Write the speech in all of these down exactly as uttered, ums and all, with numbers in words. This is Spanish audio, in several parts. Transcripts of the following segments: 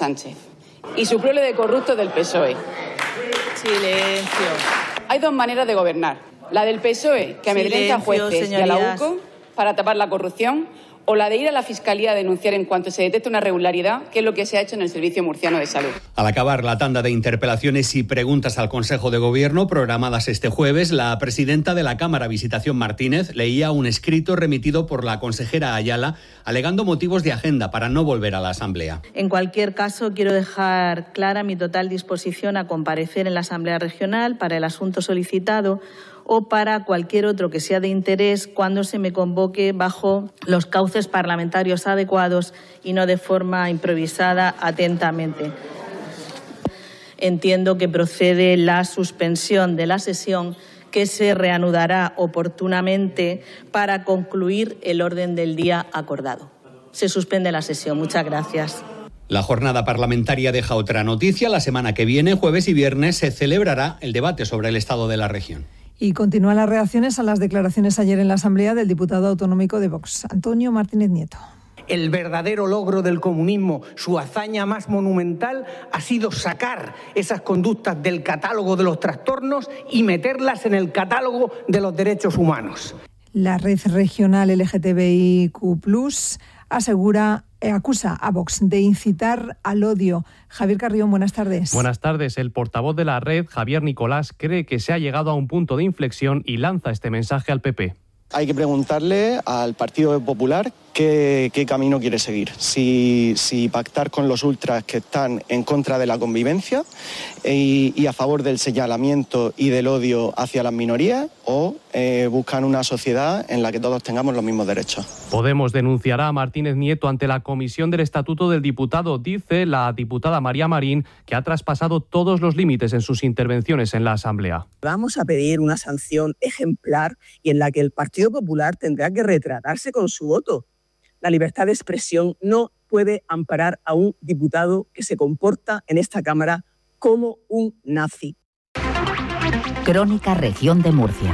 Sánchez y su prole de corruptos del P S O E. Silencio. Hay dos maneras de gobernar. La del P S O E, que amedrenta a jueces señorías. y a la U C O para tapar la corrupción, o la de ir a la Fiscalía a denunciar en cuanto se detecte una irregularidad, que es lo que se ha hecho en el Servicio Murciano de Salud. Al acabar la tanda de interpelaciones y preguntas al Consejo de Gobierno programadas este jueves, la presidenta de la Cámara, Visitación Martínez, leía un escrito remitido por la consejera Ayala alegando motivos de agenda para no volver a la Asamblea. En cualquier caso, quiero dejar clara mi total disposición a comparecer en la Asamblea Regional para el asunto solicitado o para cualquier otro que sea de interés cuando se me convoque bajo los cauces parlamentarios adecuados y no de forma improvisada atentamente. Entiendo que procede la suspensión de la sesión, que se reanudará oportunamente para concluir el orden del día acordado. Se suspende la sesión. Muchas gracias. La jornada parlamentaria deja otra noticia. La semana que viene, jueves y viernes, se celebrará el debate sobre el estado de la región. Y continúan las reacciones a las declaraciones ayer en la Asamblea del diputado autonómico de Vox, Antonio Martínez Nieto. El verdadero logro del comunismo, su hazaña más monumental, ha sido sacar esas conductas del catálogo de los trastornos y meterlas en el catálogo de los derechos humanos. La red regional L G T B I Q plus, asegura, eh, acusa a Vox de incitar al odio. Javier Carrión, buenas tardes. Buenas tardes. El portavoz de la red, Javier Nicolás, cree que se ha llegado a un punto de inflexión y lanza este mensaje al P P. Hay que preguntarle al Partido Popular qué, qué camino quiere seguir. Si, si pactar con los ultras que están en contra de la convivencia y, y a favor del señalamiento y del odio hacia las minorías, o eh, buscan una sociedad en la que todos tengamos los mismos derechos. Podemos denunciará a Martínez Nieto ante la Comisión del Estatuto del Diputado. Dice la diputada María Marín que ha traspasado todos los límites en sus intervenciones en la Asamblea. Vamos a pedir una sanción ejemplar y en la que el Partido Popular tendrá que retratarse con su voto. La libertad de expresión no puede amparar a un diputado que se comporta en esta Cámara como un nazi. Crónica Región de Murcia.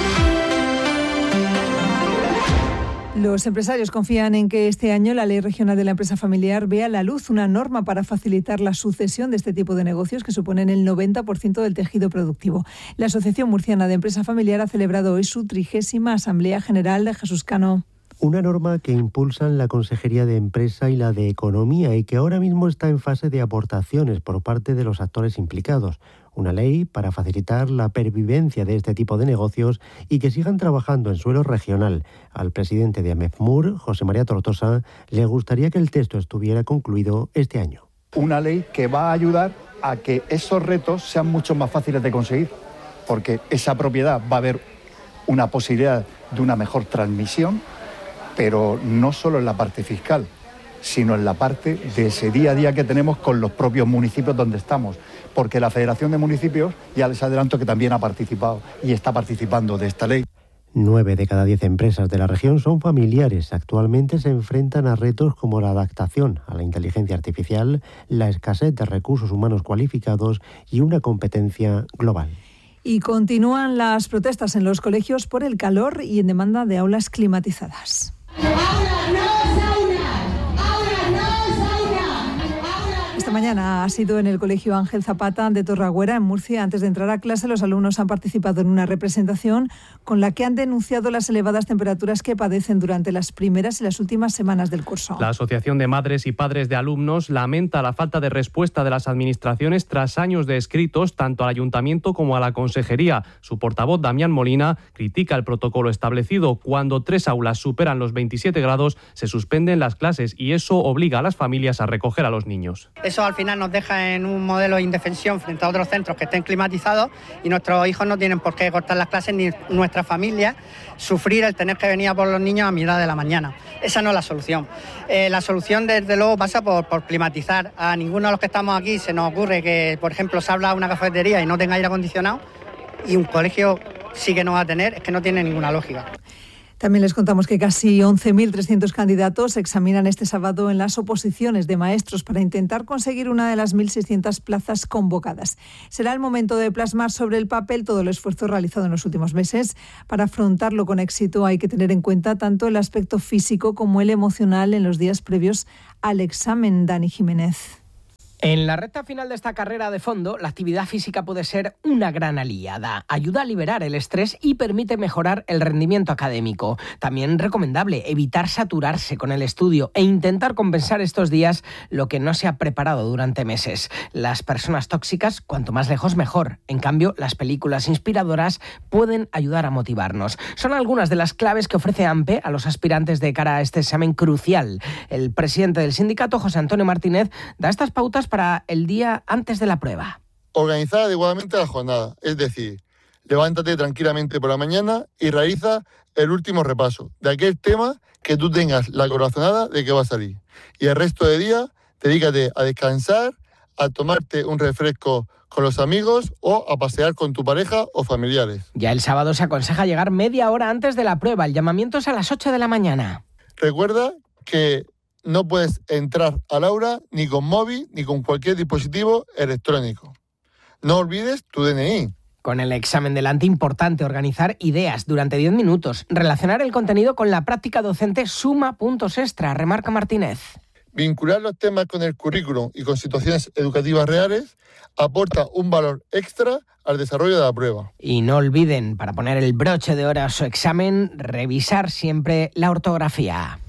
Los empresarios confían en que este año la Ley Regional de la Empresa Familiar vea a la luz una norma para facilitar la sucesión de este tipo de negocios que suponen el noventa por ciento del tejido productivo. La Asociación Murciana de Empresa Familiar ha celebrado hoy su trigésima Asamblea General de Jesús Cano. Una norma que impulsan la Consejería de Empresa y la de Economía y que ahora mismo está en fase de aportaciones por parte de los actores implicados. Una ley para facilitar la pervivencia de este tipo de negocios y que sigan trabajando en suelo regional. Al presidente de AMEFMUR, José María Tortosa, le gustaría que el texto estuviera concluido este año. Una ley que va a ayudar a que esos retos sean mucho más fáciles de conseguir, porque esa propiedad va a haber una posibilidad de una mejor transmisión, pero no solo en la parte fiscal, sino en la parte de ese día a día que tenemos con los propios municipios donde estamos, porque la Federación de Municipios, ya les adelanto que también ha participado y está participando de esta ley. Nueve de cada diez empresas de la región son familiares. Actualmente se enfrentan a retos como la adaptación a la inteligencia artificial, la escasez de recursos humanos cualificados y una competencia global. Y continúan las protestas en los colegios por el calor y en demanda de aulas climatizadas. Esta mañana ha sido en el Colegio Ángel Zapata de Torragüera, en Murcia. Antes de entrar a clase, los alumnos han participado en una representación con la que han denunciado las elevadas temperaturas que padecen durante las primeras y las últimas semanas del curso. La Asociación de Madres y Padres de Alumnos lamenta la falta de respuesta de las administraciones tras años de escritos tanto al Ayuntamiento como a la Consejería. Su portavoz, Damián Molina, critica el protocolo establecido. Cuando tres aulas superan los veintisiete grados, se suspenden las clases y eso obliga a las familias a recoger a los niños. Eso al final nos deja en un modelo de indefensión frente a otros centros que estén climatizados y nuestros hijos no tienen por qué cortar las clases ni nuestra familia sufrir el tener que venir a por los niños a mitad de la mañana. Esa no es la solución. Eh, la solución desde luego pasa por, por climatizar. A ninguno de los que estamos aquí se nos ocurre que, por ejemplo, se habla de una cafetería y no tenga aire acondicionado y un colegio sí que no va a tener, es que no tiene ninguna lógica. También les contamos que casi once mil trescientos candidatos examinan este sábado en las oposiciones de maestros para intentar conseguir una de las mil seiscientas plazas convocadas. Será el momento de plasmar sobre el papel todo el esfuerzo realizado en los últimos meses. Para afrontarlo con éxito hay que tener en cuenta tanto el aspecto físico como el emocional en los días previos al examen. Dani Jiménez. En la recta final de esta carrera de fondo, la actividad física puede ser una gran aliada. Ayuda a liberar el estrés y permite mejorar el rendimiento académico. También recomendable evitar saturarse con el estudio e intentar compensar estos días lo que no se ha preparado durante meses. Las personas tóxicas, cuanto más lejos mejor. En cambio, las películas inspiradoras pueden ayudar a motivarnos. Son algunas de las claves que ofrece AMPE a los aspirantes de cara a este examen crucial. El presidente del sindicato, José Antonio Martínez, da estas pautas para el día antes de la prueba. Organizar adecuadamente la jornada, es decir, levántate tranquilamente por la mañana y realiza el último repaso de aquel tema que tú tengas la corazonada de que va a salir. Y el resto de día, dedícate a descansar, a tomarte un refresco con los amigos o a pasear con tu pareja o familiares. Ya el sábado se aconseja llegar media hora antes de la prueba. El llamamiento es a las ocho de la mañana. Recuerda que no puedes entrar al aula ni con móvil ni con cualquier dispositivo electrónico. No olvides tu D N I. Con el examen delante, importante organizar ideas durante diez minutos. Relacionar el contenido con la práctica docente suma puntos extra, remarca Martínez. Vincular los temas con el currículum y con situaciones educativas reales aporta un valor extra al desarrollo de la prueba. Y no olviden, para poner el broche de oro a su examen, revisar siempre la ortografía.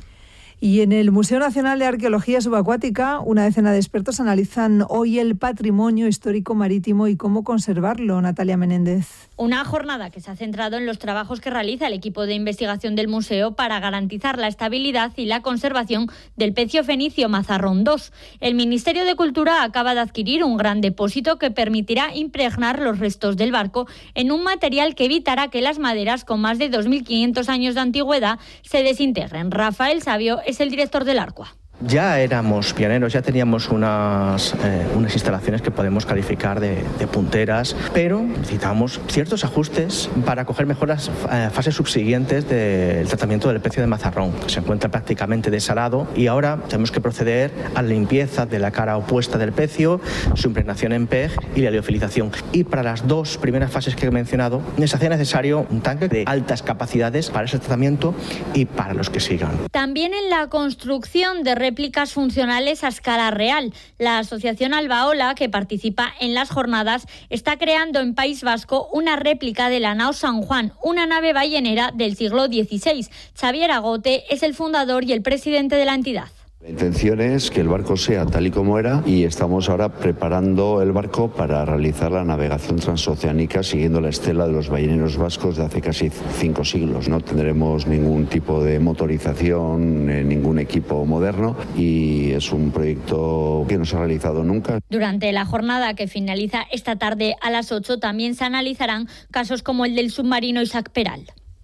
Y en el Museo Nacional de Arqueología Subacuática, una decena de expertos analizan hoy el patrimonio histórico marítimo y cómo conservarlo. Natalia Menéndez. Una jornada que se ha centrado en los trabajos que realiza el equipo de investigación del museo para garantizar la estabilidad y la conservación del pecio fenicio Mazarrón dos. El Ministerio de Cultura acaba de adquirir un gran depósito que permitirá impregnar los restos del barco en un material que evitará que las maderas con más de dos mil quinientos años de antigüedad se desintegren. Rafael Sabio es el director del Arcua. Ya éramos pioneros, ya teníamos unas, eh, unas instalaciones que podemos calificar de, de punteras, pero necesitamos ciertos ajustes para coger mejor las eh, fases subsiguientes del tratamiento del pecio de Mazarrón, que se encuentra prácticamente desalado, y ahora tenemos que proceder a la limpieza de la cara opuesta del pecio, su impregnación en P E G y la liofilización. Y para las dos primeras fases que he mencionado, se hacía necesario un tanque de altas capacidades para ese tratamiento y para los que sigan. También en la construcción de réplicas funcionales a escala real. La asociación Albaola, que participa en las jornadas, está creando en País Vasco una réplica de la nao San Juan, una nave ballenera del siglo dieciséis. Xavier Agote es el fundador y el presidente de la entidad. La intención es que el barco sea tal y como era y estamos ahora preparando el barco para realizar la navegación transoceánica siguiendo la estela de los balleneros vascos de hace casi cinco siglos. No tendremos ningún tipo de motorización, eh, ningún equipo moderno y es un proyecto que no se ha realizado nunca. Durante la jornada que finaliza esta tarde a las ocho también se analizarán casos como el del submarino Isaac Peral.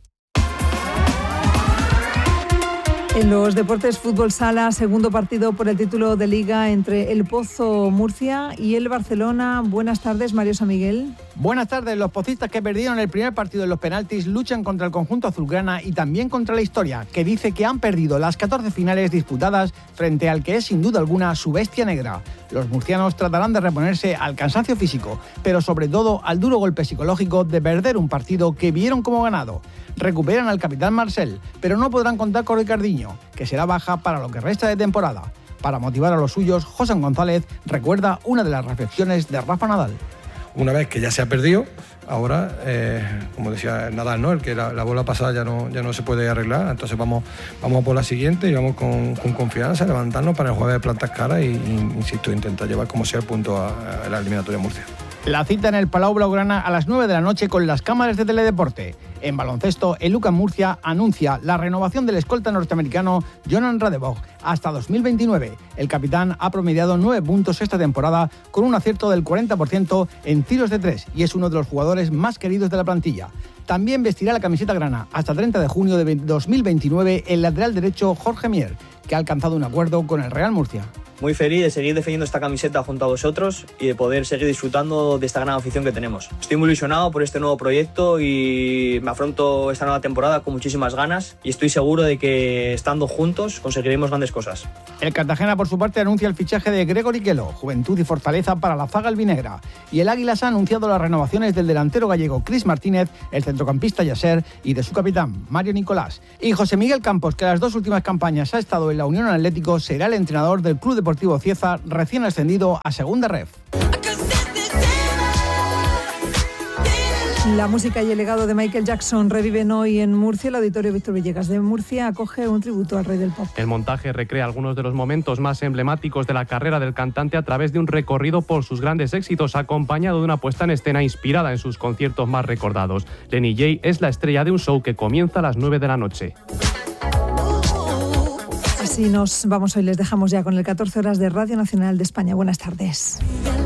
En los deportes, fútbol sala, segundo partido por el título de Liga entre el Pozo Murcia y el Barcelona. Buenas tardes, Mario San Miguel. Buenas tardes. Los pocistas que perdieron el primer partido en los penaltis luchan contra el conjunto azulgrana y también contra la historia, que dice que han perdido las catorce finales disputadas frente al que es sin duda alguna su bestia negra. Los murcianos tratarán de reponerse al cansancio físico, pero sobre todo al duro golpe psicológico de perder un partido que vieron como ganado. Recuperan al capitán Marcel, pero no podrán contar con Ricardiño, que será baja para lo que resta de temporada. Para motivar a los suyos, José González recuerda una de las reflexiones de Rafa Nadal. Una vez que ya se ha perdido, ahora, eh, como decía Nadal, ¿no? El que la, la bola pasada ya no, ya no se puede arreglar, entonces vamos, vamos por la siguiente y vamos con, con confianza, levantarnos para el jueves de plantas caras y, y, insisto, intentar llevar como sea el punto a, a la eliminatoria Murcia. La cita en el Palau Blaugrana a las nueve de la noche con las cámaras de Teledeporte. En baloncesto, el UCAM Murcia anuncia la renovación del escolta norteamericano Jonan Radebog hasta dos mil veintinueve. El capitán ha promediado nueve puntos esta temporada con un acierto del cuarenta por ciento en tiros de tres y es uno de los jugadores más queridos de la plantilla. También vestirá la camiseta grana hasta treinta de junio de dos mil veintinueve el lateral derecho Jorge Mier, que ha alcanzado un acuerdo con el Real Murcia. Muy feliz de seguir defendiendo esta camiseta junto a vosotros y de poder seguir disfrutando de esta gran afición que tenemos. Estoy muy ilusionado por este nuevo proyecto y me afronto esta nueva temporada con muchísimas ganas y estoy seguro de que estando juntos conseguiremos grandes cosas. El Cartagena, por su parte, anuncia el fichaje de Gregory Kelo, juventud y fortaleza para la zaga albinegra. Y el Águilas ha anunciado las renovaciones del delantero gallego Cris Martínez, el centrocampista Yasser y de su capitán Mario Nicolás. Y José Miguel Campos, que las dos últimas campañas ha estado en la Unión Atlético, será el entrenador del Club de Deportivo Cieza, recién ascendido a Segunda Ref. La música y el legado de Michael Jackson reviven hoy en Murcia. El Auditorio Víctor Villegas de Murcia acoge un tributo al rey del pop. El montaje recrea algunos de los momentos más emblemáticos de la carrera del cantante a través de un recorrido por sus grandes éxitos, acompañado de una puesta en escena inspirada en sus conciertos más recordados. Lenny Jay es la estrella de un show que comienza a las nueve de la noche. Así nos vamos hoy. Les dejamos ya con el catorce horas de Radio Nacional de España. Buenas tardes.